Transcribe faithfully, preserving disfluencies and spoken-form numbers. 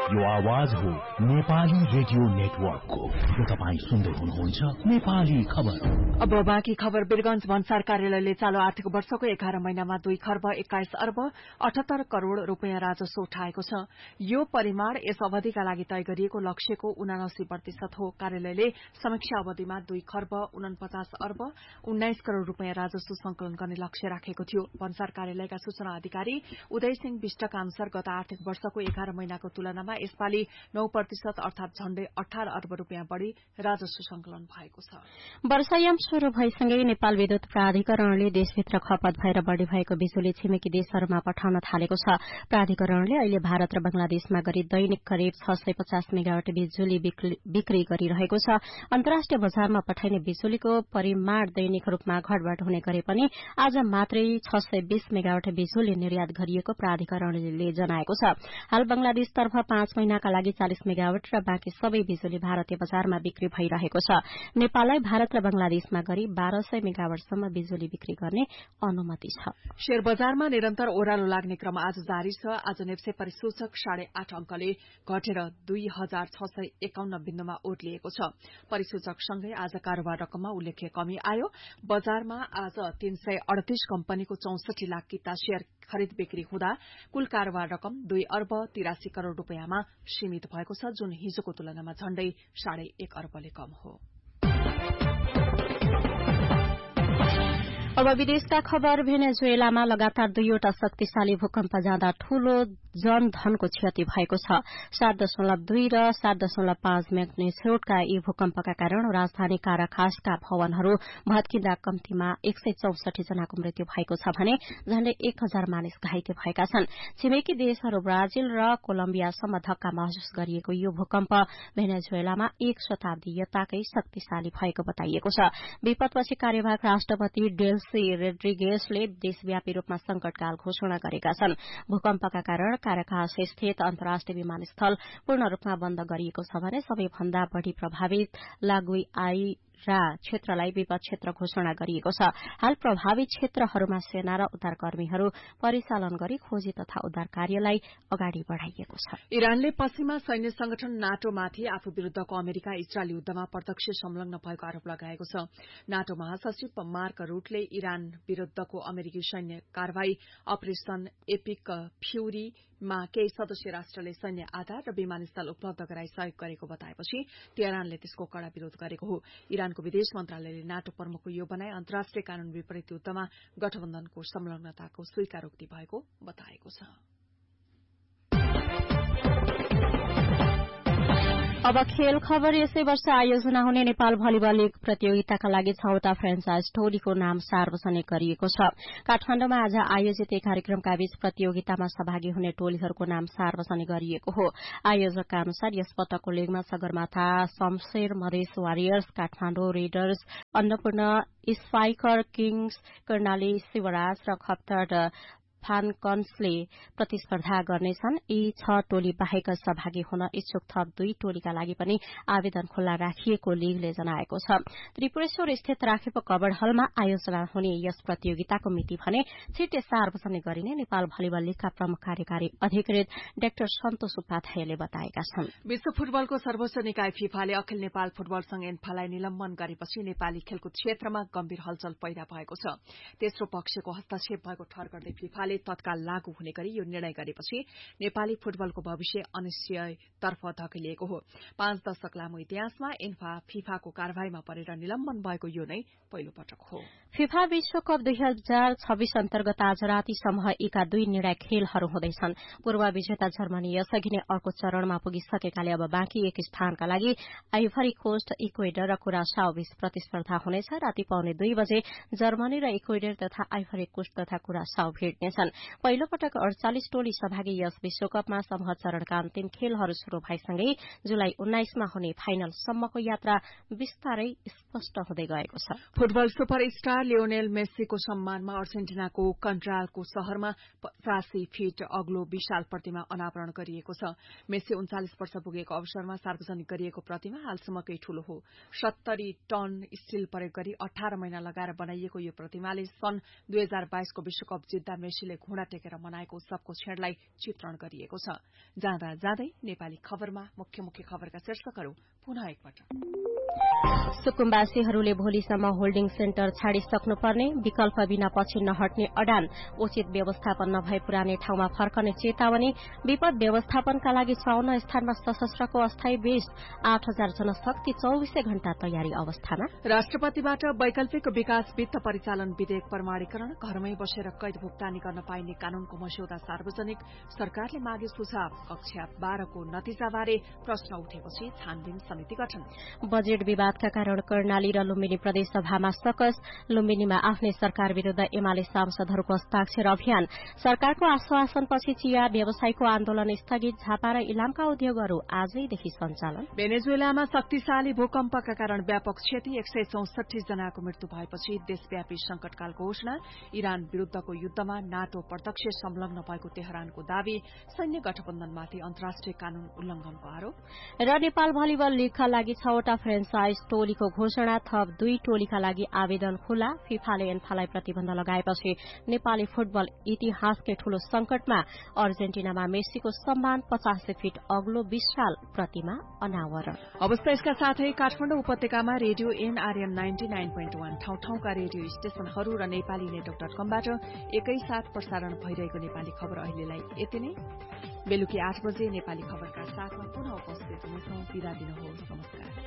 यो आवाज हो नेपाली रेडियो नेटवर्कको। तपाईँ सुन्दै हुनुहुन्छ नेपाली खबर। अब बाँकी खबर। वीरगंज भन्सार कार्यालयले चालू आर्थिक वर्षको एघार महिनामा दुई खर्ब एक्काइस अर्ब अठहत्तर करोड़ रूपियाँ राजस्व उठाएको छ। यो परिमाण यस अवधिका लागि तय गरिएको लक्ष्यको उनासी प्रतिशत हो। कार्यालयले समीक्षा अवधिमा दुई खर्ब उनपचास अर्ब उन्नाइस करोड़ रूपियाँ राजस्व संकलन गर्ने लक्ष्य राखेको थियो। भन्सार कार्यालयका सूचना अधिकारी उदय सिंह विष्टका अनुसार गत आर्थिक वर्षको एघार महिनाको तुलनामा यसपालि नौ प्रतिशत अर्थात झण्डै अठार अर्ब रूपियाँ बढ़ी राजस्व संकलन भएको छ। वर्षायाम शुरू भएसँगै नेपाल विद्युत प्राधिकरणले देशभित्र खपत भएर बढ़ी भएको बिजुली छिमेकी देशहरूमा पठाउन थालेको छ। प्राधिकरणले अहिले भारत र बंगलादेशमा गरी दैनिक करिब छ सय पचास मेगावाट बिजुली बिक्री गरिरहेको छ। अन्तर्राष्ट्रिय बजारमा पठाइने बिजुलीको परिमाण दैनिक रूपमा घटबढ़ हुने गरे पनि आज मात्रै छ सय बीस मेगावाट बिजुली निर्यात गरिएको प्राधिकरणले जनाएको छ। हाल बंगलादेशतर्फ पाँच महिनाका लागि चालिस मेगावाट र बाँकी सबै बिजुली भारतीय बजारमा बिक्री भइरहेको छ। नेपाललाई भारत र बंगलादेशमा गरी बाह्र सय मेगावाटसम्म बिजुली बिक्री गर्ने अनुमति छ। शेयर बजारमा निरन्तर ओह्रालो लाग्ने क्रम आज जारी छ। आज नेप्से परिसूचक साढे आठ अंकले घटेर दुई हजार छ सय एकाउन्न बिन्दुमा ओर्लिएको छ। परिसूचकसँगै आज कारोबार रकममा उल्लेख्य कमी आयो। बजारमा आज तीन सय अडतीस कम्पनीको चौसठी लाख किता शेयर खरिद बिक्री हुँदा कुल कारोबार रकम दुई अर्ब तिरासी करोड़ रूपियाँमा सीमित भएको छ, जुन हिजोको तुलनामा झण्डै साढे एक अर्बले कम हो। अब विदेशका खबर। भेनेजुएलामा लगातार दुईवटा शक्तिशाली भूकम्प जाँदा ठूलो जनधनको क्षति भएको छ। सात दशमलव दुई र सात दशमलव पाँच म्याग्निट्यूडका यी भूकम्पका कारण राजधानी काराकासका भवनहरू भत्किँदा कम्तीमा एक सय चौसठी जनाको मृत्यु भएको छ भने झण्डै एक हजार मानिस घाइते भएका छन्। छिमेकी देशहरू ब्राजिल र कोलम्बियासम्म धक्का महसुस गरिएको यो भूकम्प भेनेजुएलामा एक शताब्दीयताकै शक्तिशाली भएको बताइएको छ। विपदपछि कार्यवाहक राष्ट्रपति डेल्सी रोड्रिगेजले देशव्यापी रूपमा संकटकाल घोषणा गरेका छन्। भूकम्पका कारण काराकास स्थित अन्तर्राष्ट्रिय विमानस्थल पूर्ण रूपमा बन्द गरिएको छ भने सबैभन्दा बढ़ी प्रभावित लागुइरा क्षेत्रलाई विपद क्षेत्र घोषणा गरिएको छ। हाल प्रभावित क्षेत्रहरूमा सेना र उद्धारकर्मीहरू परिचालन गरी खोजी तथा उद्धार कार्यलाई अगाडि बढ़ाइएको छ। इरानले पश्चिमा सैन्य संगठन नाटोमाथि आफू विरूद्धको अमेरिका इजरायल युद्धमा प्रत्यक्ष संलग्न भएको आरोप लगाएको छ। नाटो महासचिव मार्क रूटले इरान विरूद्धको अमेरिकी सैन्य कारवाही अपरेशन एपिक फ्यूरीमा केही सदस्य राष्ट्रले सैन्य आधार र विमानस्थल उपलब्ध गराई सहयोग गरेको बताएपछि तेहरानले त्यसको कड़ा विरोध गरेको हो। इरानको विदेश मन्त्रालयले नाटो प्रमुखको यो बनाई अन्तर्राष्ट्रिय कानून विपरीत युद्धमा गठबन्धनको संलग्नताको स्वीकारोक्ति भएको बताएको छ। अब खेल खबर। यसै वर्ष आयोजना हुने नेपाल भलिबल लीग प्रतियोगिताका लागि छवटा फ्रेन्चाइज टोलीको नाम सार्वजनिक गरिएको छ। काठमाडौँमा आज आयोजित एक कार्यक्रमका बीच प्रतियोगितामा सहभागी हुने टोलीहरूको नाम सार्वजनिक गरिएको हो। आयोजकका अनुसार यस पटकको लीगमा Sagarmatha Shamsher Madhes warriors, Kathmandu readers, Annapurna spiker Kings, Karnali Shivraj र खप्तर फाल्कन्सले प्रतिस्पर्धा गर्नेछन्। यी छ टोली बाहेक सहभागी हुन इच्छुक थप दुई टोलीका लागि पनि आवेदन खुल्ला राखिएको लीगले जनाएको छ। त्रिपुरेश्वर स्थित राखेको कबड़ हलमा आयोजना हुने यस प्रतियोगिताको मिति भने छिट्टै सार्वजनिक गरिने नेपाल भलिबल लीगका प्रमुख कार्यकारी अधिकृत डाक्टर सन्तोष उपाध्यायले बताएका छन्। विश्व फुटबलको सर्वोच्च निकाय फिफाले अखिल नेपाल फुटबल संघ एन्फालाई निलम्बन गरेपछि नेपाली खेलकुद क्षेत्रमा गम्भीर हलचल पैदा भएको छ। तेस्रो पक्षको हस्तक्षेप भएको ठहर गर्दै फिफाले तत्काल लागू हुने गरी यो निर्णय गरेपछि नेपाली फुटबलको भविष्य अनिश्चयतर्फ धकेलिएको हो। पाँच दशक लामो इतिहासमा एन्फा फिफाको कार्यवाहीमा परेर निलम्बन भएको यो नै पहिलो पटक हो। फिफा विश्वकप दुई हजार छब्बीस अन्तर्गत आज राति समूह एका दुई निर्णायक खेलहरू हुँदैछन्। पूर्व विजेता जर्मनी यसअघि नै अर्को चरणमा पुगिसकेकाले अब बाँकी एक स्थानका लागि आइभरी कोस्ट, इक्वेडर र कुरासाओ बीच प्रतिस्पर्धा हुनेछ। राति पाउने दुई बजे जर्मनी र इक्वेडर तथा आइभरी कोस्ट तथा कुरासाओ भेट्नेछन्। पहिलो पटक अड़चालिस टोली सहभागी यस विश्वकपमा समूह चरणका अन्तिम खेलहरू शुरू भएसँगै जुलाई उन्नाइसमा हुने फाइनलसम्मको यात्रा विस्तारै स्पष्ट हुँदै गएको छ। फुटबल सुपर स्टार लियोनेल मेस्सीको सम्मानमा अर्जेन्टिनाको कन्ट्रालको शहरमा पचासी फीट अग्लो विशाल प्रतिमा अनावरण गरिएको छ। मेस्सी उन्चालिस वर्ष पुगेको अवसरमा सार्वजनिक गरिएको प्रतिमा हालसम्मकै ठूलो हो। सत्तरी टन स्टील प्रयोग गरी अठार महिना लगाएर बनाइएको यो प्रतिमाले सन् दुई हजार बाइसको विश्वकप जित्दा मेस्सीले मान्छेले घुँडा टेकेर मनाएको उत्सवको क्षणलाई चित्रण गरिएको छ। जाँदा जाँदै नेपाली खबरमा मुख्य मुख्य खबरका शीर्षकहरू पुनः एकपटक। सुकुम्बासीहरूले भोलिसम्म होल्डिङ सेन्टर छाडिसक्नुपर्ने, विकल्प बिना पछि नहट्ने अडान, उचित व्यवस्थापन नभए पुरानै ठाउँमा फर्कने चेतावनी, विपद व्यवस्थापनका लागि चौन्न स्थानमा सशस्त्रको अस्थायी बेस, आठ हजार जनशक्ति चौविसै घण्टा तयारी अवस्थामा। राष्ट्रपतिबाट वैकल्पिक विकास वित्त परिचालन विधेयक प्रमाणीकरण, घरमै बसेर कैद भुक्तानी गर्न पाइने कानूनको मस्यौदा सार्वजनिक, सरकारले मागे सुझाव, कक्षा बाह्रको नतिजाबारे प्रश्न उठेपछि छानबिन समिति गठन। बजेट विवादका कारण कर्णाली र लुम्बिनी प्रदेशसभामा सकस, लुम्बिनीमा आफ्नै सरकार विरूद्ध एमाले सांसदहरूको हस्ताक्षर अभियान, सरकारको आश्वासनपछि चिया व्यवसायको आन्दोलन स्थगित, झापा र इलामका उद्योगहरू आजैदेखि सञ्चालन। भेनेजुएलामा शक्तिशाली भूकम्पका कारण व्यापक क्षति, एक सय चौसठी जनाको मृत्यु भएपछि देशव्यापी संकटकाल घोषणा, इरान विरूद्धको युद्धमा नाटो प्रत्यक्ष संलग्न भएको तेहरानको दावी, सैन्य गठबन्धनमाथि अन्तर्राष्ट्रिय कानून उल्लंघनको आरोप। र नेपाल भलिबल लीगका लागि छवटा फ्रेन्चाइज टोलीको घोषणा, थप दुई टोलीका लागि आवेदन खुला, फिफाले एन्फालाई प्रतिबन्ध लगाएपछि नेपाली फुटबल इतिहासकै ठूलो संकटमा, अर्जेन्टिनामा मेसीको सम्मान, पचास फिट अग्लो विशाल प्रतिमा अनावरण। अवस्था यसका साथै काठमाडौँ उपत्यकामा radio NRN ninety nine point one ठाउँ ठाउँका रेडियो स्टेशनहरू र नेपाली नेटवर्क डट कमबाट एकैसाथ प्रसारण भइरहेको नेपाली खबर अहिलेलाई यति नै। बेलुकी आठ बजे नेपाली खबरका साथमा पुनः उपस्थित हुनेछौं। बिदा दिनुहोस्। नमस्कार।